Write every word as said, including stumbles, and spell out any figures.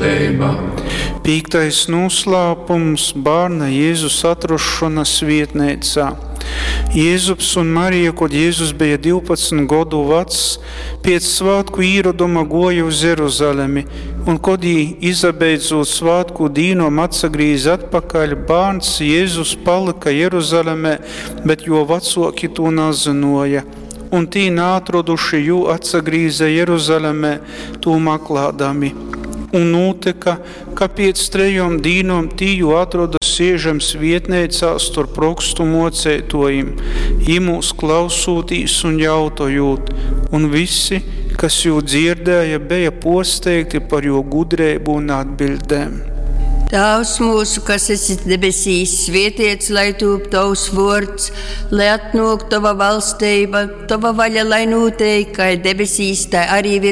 žēlstība. Pīktais noslēpums bērna Jēzus atrašanās vietnīcā. Jēzus un Marija, kad Jēzus bija divpadsmit gadu vecs, pēc svētku īraduma goja uz Jeruzalemi, un kad jī izabeidzot svētku dīnom atsagrīz atpakaļ, bērns Jēzus palika Jeruzalemē, bet jo vecāki to nezināja. Un tī neatraduši jū atsagrīza Jeruzalemē, to meklēdami. Un notika, ka pēc trejom dīnom tīju atroda siežams vietneicā starp rakstu moceitojim, jimūs klausūtīs un jautojūt, un visi, kas jū dzirdēja, bija posteigti par jū gudreibu un atbildēm. Tēvs mūsu, kas esi debesīs, svētīts, lai tūp tavs vārds, lai atnāk tava valstība, tava vaļa, lai notiek, kā debesīs, tā arī